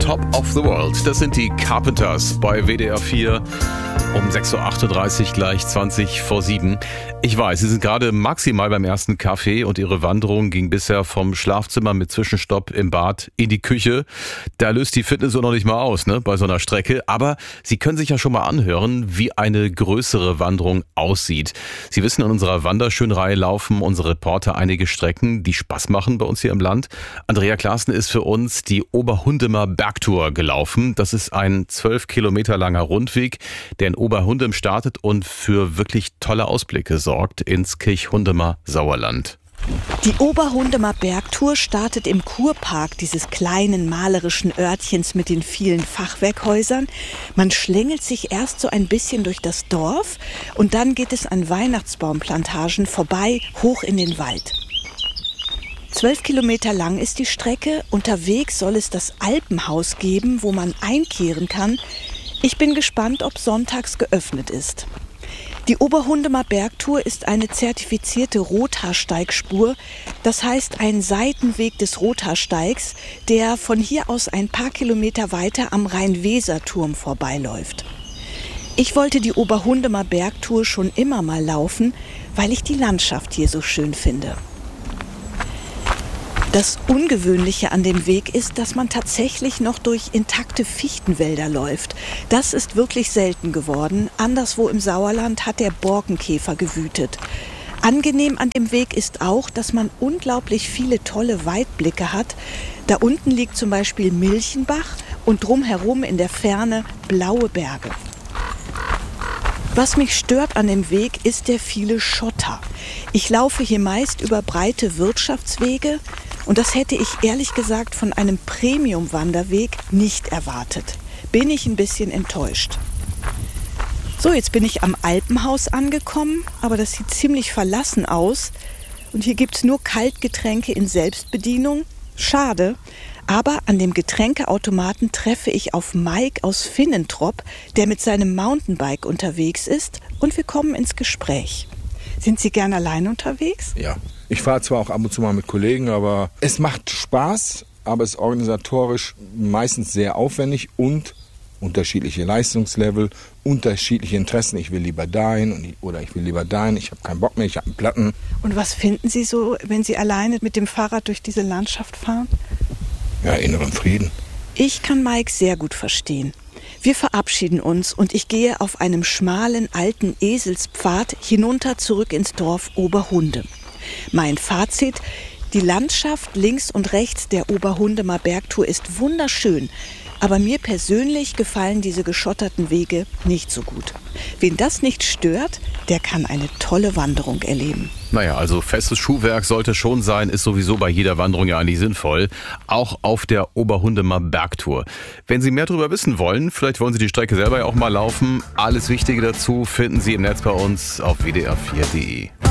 Top of the World. Das sind die Carpenters bei WDR 4 um 6.38 Uhr, gleich 20 vor 7. Ich weiß, Sie sind gerade maximal beim ersten Kaffee und Ihre Wanderung ging bisher vom Schlafzimmer mit Zwischenstopp im Bad in die Küche. Da löst die Fitness noch nicht mal aus, ne, bei so einer Strecke. Aber Sie können sich ja schon mal anhören, wie eine größere Wanderung aussieht. Sie wissen, in unserer Wanderschönreihe laufen unsere Reporter einige Strecken, die Spaß machen bei uns hier im Land. Andrea Klaassen ist für uns die Oberhundemer Bergtour gelaufen. Das ist ein 12 Kilometer langer Rundweg, der in Oberhundem startet und für wirklich tolle Ausblicke sorgt ins Kirchhundemer Sauerland. Die Oberhundemer Bergtour startet im Kurpark dieses kleinen malerischen Örtchens mit den vielen Fachwerkhäusern. Man schlängelt sich erst so ein bisschen durch das Dorf und dann geht es an Weihnachtsbaumplantagen vorbei, hoch in den Wald. 12 Kilometer lang ist die Strecke. Unterwegs soll es das Alpenhaus geben, wo man einkehren kann. Ich bin gespannt, ob sonntags geöffnet ist. Die Oberhundemer Bergtour ist eine zertifizierte Rothaarsteigspur, das heißt ein Seitenweg des Rothaarsteigs, der von hier aus ein paar Kilometer weiter am Rhein-Weser-Turm vorbeiläuft. Ich wollte die Oberhundemer Bergtour schon immer mal laufen, weil ich die Landschaft hier so schön finde. Das Ungewöhnliche an dem Weg ist, dass man tatsächlich noch durch intakte Fichtenwälder läuft. Das ist wirklich selten geworden. Anderswo im Sauerland hat der Borkenkäfer gewütet. Angenehm an dem Weg ist auch, dass man unglaublich viele tolle Weitblicke hat. Da unten liegt zum Beispiel Milchenbach und drumherum in der Ferne blaue Berge. Was mich stört an dem Weg, ist der viele Schotter. Ich laufe hier meist über breite Wirtschaftswege und das hätte ich ehrlich gesagt von einem Premium-Wanderweg nicht erwartet. Bin ich ein bisschen enttäuscht. So, jetzt bin ich am Alpenhaus angekommen, aber das sieht ziemlich verlassen aus. Und hier gibt's nur Kaltgetränke in Selbstbedienung. Schade. Aber an dem Getränkeautomaten treffe ich auf Mike aus Finnentrop, der mit seinem Mountainbike unterwegs ist, und wir kommen ins Gespräch. Sind Sie gern allein unterwegs? Ja, ich fahre zwar auch ab und zu mal mit Kollegen, aber es macht Spaß, aber es ist organisatorisch meistens sehr aufwendig und unterschiedliche Leistungslevel, unterschiedliche Interessen. Ich will lieber dahin oder ich will lieber dahin, ich habe keinen Bock mehr, ich habe einen Platten. Und was finden Sie so, wenn Sie alleine mit dem Fahrrad durch diese Landschaft fahren? Ja, inneren Frieden. Ich kann Mike sehr gut verstehen. Wir verabschieden uns und ich gehe auf einem schmalen alten Eselspfad hinunter zurück ins Dorf Oberhundem. Mein Fazit: Die Landschaft links und rechts der Oberhundemer Bergtour ist wunderschön, aber mir persönlich gefallen diese geschotterten Wege nicht so gut. Wen das nicht stört, der kann eine tolle Wanderung erleben. Naja, also festes Schuhwerk sollte schon sein, ist sowieso bei jeder Wanderung ja eigentlich sinnvoll. Auch auf der Oberhundemer Bergtour. Wenn Sie mehr darüber wissen wollen, vielleicht wollen Sie die Strecke selber ja auch mal laufen. Alles Wichtige dazu finden Sie im Netz bei uns auf wdr4.de.